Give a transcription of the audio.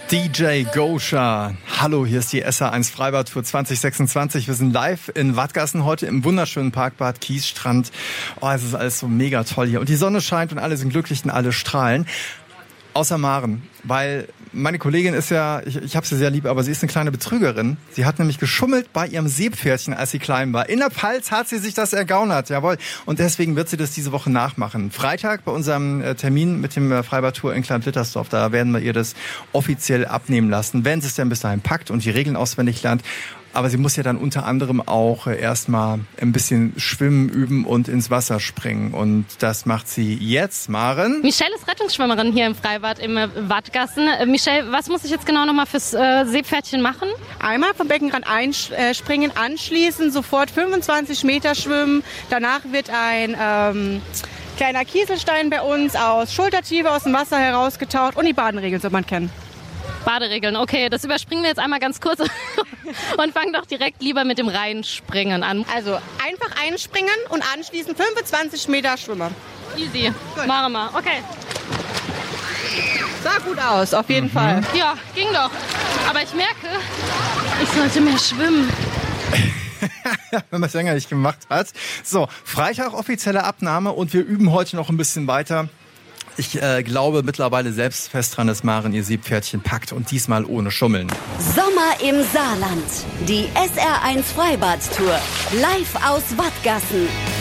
DJ Gosha. Hallo, hier ist die SR1 Freibad-Tour 2026. Wir sind live in Wattgassen heute im wunderschönen Parkbad Kiesstrand. Oh, es ist alles so mega toll hier. Und die Sonne scheint und alle sind glücklich und alle strahlen. Außer Maren, weil meine Kollegin ist ja, ich habe sie sehr lieb, aber sie ist eine kleine Betrügerin. Sie hat nämlich geschummelt bei ihrem Seepferdchen, als sie klein war. In der Pfalz hat sie sich das ergaunert, jawohl. Und deswegen wird sie das diese Woche nachmachen. Freitag bei unserem Termin mit dem Freibad-Tour in Klein-Blittersdorf, da werden wir ihr das offiziell abnehmen lassen, wenn sie es denn bis dahin packt und die Regeln auswendig lernt. Aber sie muss ja dann unter anderem auch erstmal ein bisschen schwimmen üben und ins Wasser springen. Und das macht sie jetzt, Maren. Michelle ist Rettungsschwimmerin hier im Freibad im Wattgassen. Michelle, was muss ich jetzt genau nochmal fürs Seepferdchen machen? Einmal vom Beckenrand einspringen, anschließend sofort 25 Meter schwimmen. Danach wird ein kleiner Kieselstein bei uns aus Schultertiefe aus dem Wasser herausgetaucht. Und die Badenregeln soll man kennen. Baderegeln, okay, das überspringen wir jetzt einmal ganz kurz und fangen doch direkt lieber mit dem Reinspringen an. Also einfach einspringen und anschließend 25 Meter schwimmen. Easy, machen wir, okay. Sah gut aus, auf jeden Fall. Ja, ging doch. Aber ich merke, ich sollte mehr schwimmen. Wenn man es länger nicht gemacht hat. So, Freitag offizielle Abnahme und wir üben heute noch ein bisschen weiter. Ich glaube mittlerweile selbst fest dran, dass Maren ihr Seepferdchen packt und diesmal ohne Schummeln. Sommer im Saarland. Die SR1 Freibad-Tour. Live aus Wattgassen.